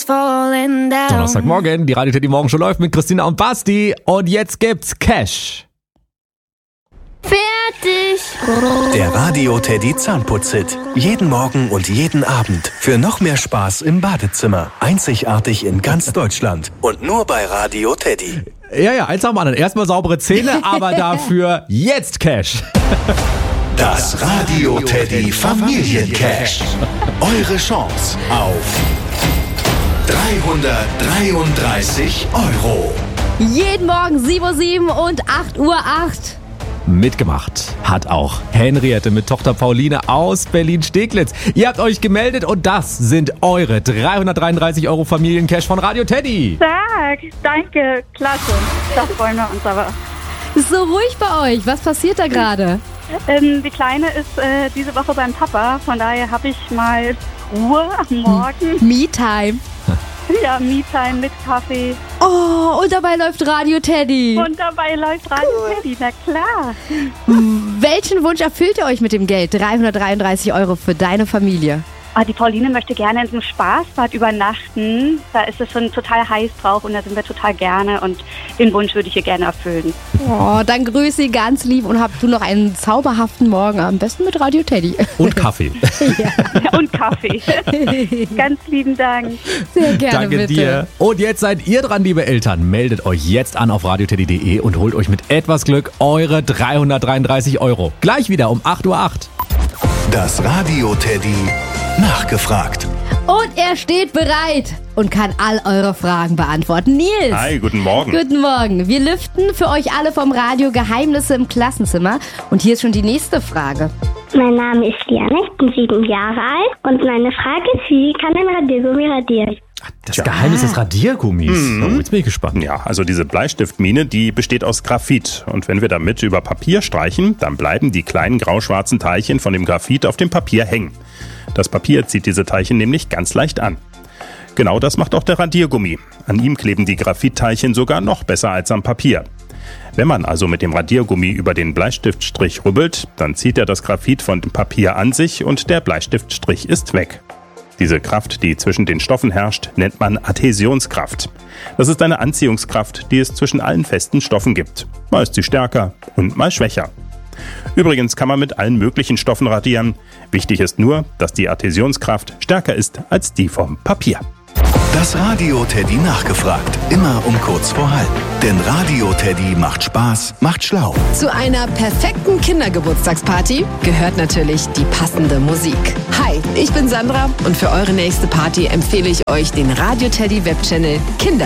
falling down. Donnerstagmorgen, die Radio Teddy Morgenshow läuft mit Christina und Basti. Und jetzt gibt's Cash. Fertig. Der Radio Teddy Zahnputz-Hit. Jeden Morgen und jeden Abend. Für noch mehr Spaß im Badezimmer. Einzigartig in ganz Deutschland. Und nur bei Radio Teddy. Ja, eins nach dem anderen. Erstmal saubere Zähne, aber dafür jetzt Cash. Das Radio Teddy Familiencash. Eure Chance auf 333 €. Jeden Morgen 7:07 Uhr und 8:08 Uhr. Mitgemacht hat auch Henriette mit Tochter Pauline aus Berlin-Steglitz. Ihr habt euch gemeldet und das sind eure 333 € Familiencash von Radio Teddy. Tag, danke, klasse. Da freuen wir uns aber. Ist so ruhig bei euch. Was passiert da gerade? Die Kleine ist diese Woche beim Papa, von daher habe ich mal Ruhe am Morgen. Me-Time. Ja, Me-Time mit Kaffee. Oh, und dabei läuft Radio Teddy. Und dabei läuft Radio Teddy, na klar. Welchen Wunsch erfüllt ihr euch mit dem Geld? 333 € für deine Familie. Die Pauline möchte gerne in so einem Spaßbad übernachten. Da ist es schon total heiß drauf und da sind wir total gerne. Und den Wunsch würde ich ihr gerne erfüllen. Oh, dann grüße sie ganz lieb und habt du noch einen zauberhaften Morgen. Am besten mit Radio Teddy. Und Kaffee. Ja. Und Kaffee. Ganz lieben Dank. Sehr gerne, Danke bitte. dir. Und jetzt seid ihr dran, liebe Eltern. Meldet euch jetzt an auf radioteddy.de und holt euch mit etwas Glück eure 333 €. Gleich wieder um 8:08 Uhr. Das Radio Teddy nachgefragt. Und er steht bereit und kann all eure Fragen beantworten. Nils! Hi, guten Morgen. Guten Morgen. Wir lüften für euch alle vom Radio Geheimnisse im Klassenzimmer. Und hier ist schon die nächste Frage. Mein Name ist Liane, ich bin 7 Jahre alt und meine Frage ist, wie kann ein Radiergummi radieren? Das Geheimnis des Radiergummis. Oh, jetzt bin ich gespannt. Ja, also diese Bleistiftmine, die besteht aus Graphit. Und wenn wir damit über Papier streichen, dann bleiben die kleinen grau-schwarzen Teilchen von dem Graphit auf dem Papier hängen. Das Papier zieht diese Teilchen nämlich ganz leicht an. Genau das macht auch der Radiergummi. An ihm kleben die Graphitteilchen sogar noch besser als am Papier. Wenn man also mit dem Radiergummi über den Bleistiftstrich rubbelt, dann zieht er das Graphit von dem Papier an sich und der Bleistiftstrich ist weg. Diese Kraft, die zwischen den Stoffen herrscht, nennt man Adhäsionskraft. Das ist eine Anziehungskraft, die es zwischen allen festen Stoffen gibt. Mal ist sie stärker und mal schwächer. Übrigens kann man mit allen möglichen Stoffen radieren. Wichtig ist nur, dass die Adhäsionskraft stärker ist als die vom Papier. Das Radio Teddy nachgefragt. Immer um kurz vor halb. Denn Radio Teddy macht Spaß, macht schlau. Zu einer perfekten Kindergeburtstagsparty gehört natürlich die passende Musik. Hi, ich bin Sandra und für eure nächste Party empfehle ich euch den Radio Teddy Webchannel Kinder